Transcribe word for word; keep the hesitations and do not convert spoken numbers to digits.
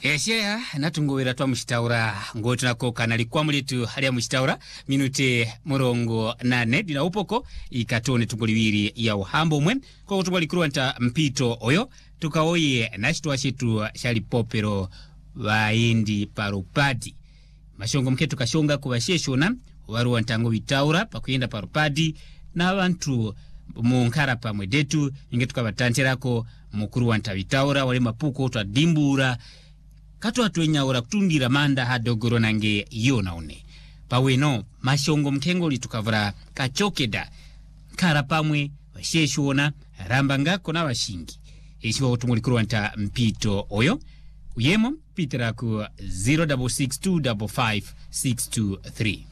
Esheya natungowera twa mushitaura ngoti nako kanali kwa mulitu hali ya mushitaura minute murongo nane dina upoko ikatone tungolibiri ya uhambo mwen kwa kutungoli kuruanta mpito oyo tukaoye nashituwa shitu shali popero waendi parupadi mashongo mketu kashonga kubasheshona waruwa ntango witaura pakuyenda parupadi na abantu munkara pa mwedetu ingetu kabatantirako mukuru wanta witaura wale mapuko twa dimbura kato hatu enyaura kutundira manda hadogoro nange yona une. Paweno, mashongo mkengo li tukavara kachokeda. Kara pamwe, washeshuona, rambangako na washingi. Eshiwa utumuli wanta mpito oyo. Uyemo, piteraku zero six six two five five six two three.